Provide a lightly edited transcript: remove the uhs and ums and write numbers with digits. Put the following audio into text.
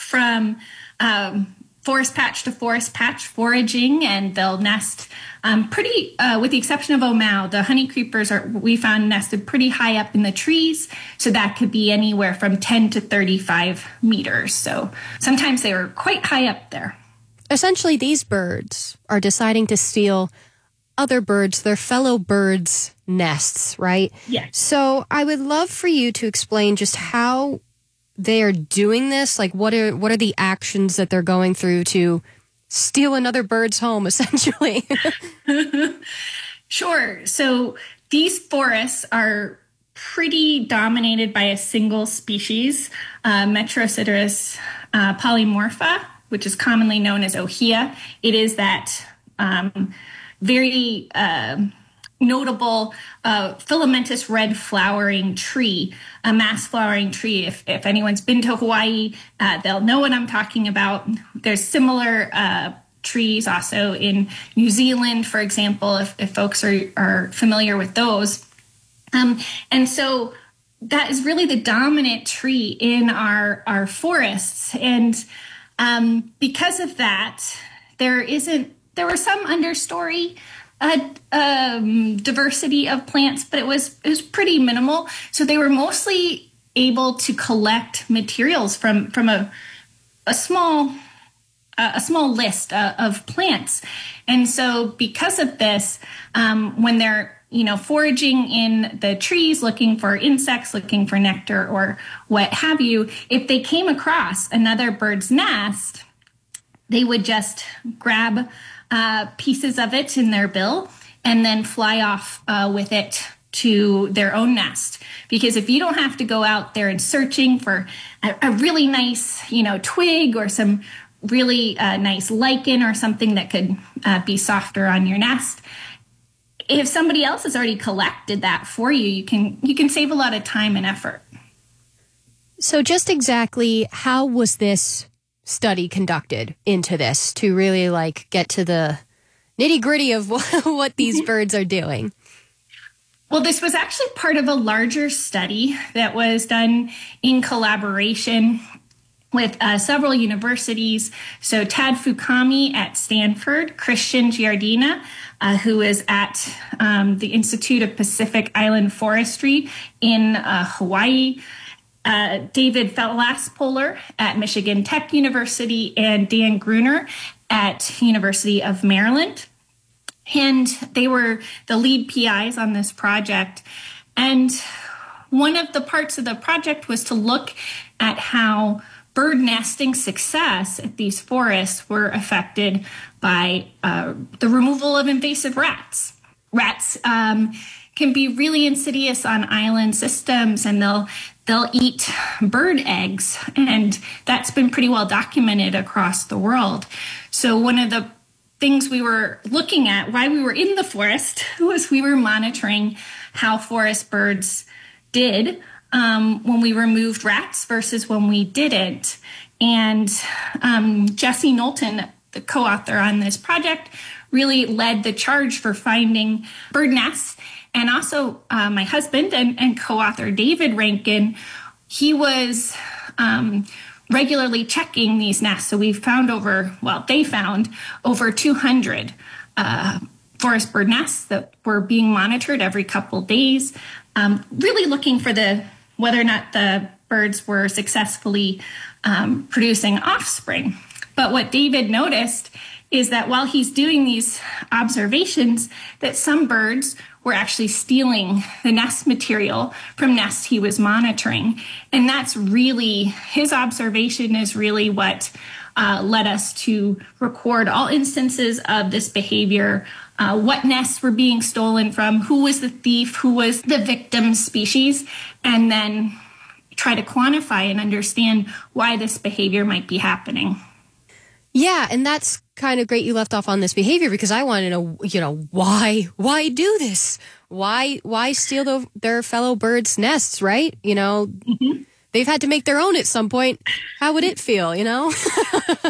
from forest patch to forest patch foraging, and they'll nest with the exception of Omao, the honey creepers we found nested pretty high up in the trees. So that could be anywhere from 10 to 35 meters. So sometimes they were quite high up there. Essentially, these birds are deciding to steal other birds, their fellow birds' nests, right? Yes. So I would love for you to explain just how they are doing this. Like, what are the actions that they're going through to steal another bird's home, essentially? Sure. So these forests are pretty dominated by a single species, Metrosideros polymorpha, which is commonly known as ohia. It is that very notable filamentous red flowering tree, a mass flowering tree. If anyone's been to Hawaii, they'll know what I'm talking about. There's similar trees also in New Zealand, for example, if folks are familiar with those. And so that is really the dominant tree in our forests. And because of that, there were some understory diversity of plants, but it was pretty minimal. So they were mostly able to collect materials from a small list of plants. And so because of this, when they're foraging in the trees, looking for insects, looking for nectar or what have you, if they came across another bird's nest, they would just grab pieces of it in their bill and then fly off with it to their own nest. Because if you don't have to go out there and searching for a really nice, twig or some really nice lichen or something that could be softer on your nest, if somebody else has already collected that for you, you can save a lot of time and effort. So just exactly how was this study conducted into this to really get to the nitty-gritty of what these birds are doing? Well, this was actually part of a larger study that was done in collaboration with several universities. So Tad Fukami at Stanford, Christian Giardina, who is at the Institute of Pacific Island Forestry in Hawaii, David Felaspoler at Michigan Tech University, and Dan Gruner at University of Maryland. And they were the lead PIs on this project. And one of the parts of the project was to look at how bird nesting success at these forests were affected by the removal of invasive rats. Rats can be really insidious on island systems, and they'll eat bird eggs, and that's been pretty well documented across the world. So one of the things we were looking at while we were in the forest was we were monitoring how forest birds did when we removed rats versus when we didn't. And Jesse Knowlton, the co-author on this project, really led the charge for finding bird nests. And also my husband and co-author David Rankin, he was regularly checking these nests. So they found over 200 forest bird nests that were being monitored every couple days, really looking for whether or not the birds were successfully producing offspring. But what David noticed is that while he's doing these observations, that some birds were actually stealing the nest material from nests he was monitoring. And that's really, his observation is really what led us to record all instances of this behavior, what nests were being stolen from, who was the thief, who was the victim species, and then try to quantify and understand why this behavior might be happening. Yeah, and that's kind of great you left off on this behavior, because I want to know, why do this? Why steal their fellow birds' nests, right? They've had to make their own at some point. How would it feel,